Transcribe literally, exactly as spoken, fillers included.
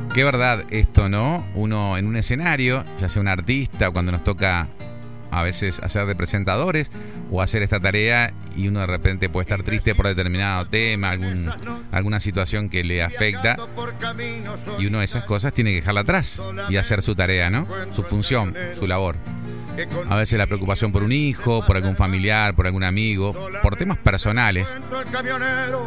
Qué verdad esto, ¿no? Uno en un escenario, ya sea un artista o cuando nos toca a veces hacer de presentadores o hacer esta tarea y uno de repente puede estar triste por determinado tema, algún, alguna situación que le afecta y uno de esas cosas tiene que dejarla atrás y hacer su tarea, ¿no? Su función, su labor. A veces la preocupación por un hijo, por algún familiar, por algún amigo, por temas personales.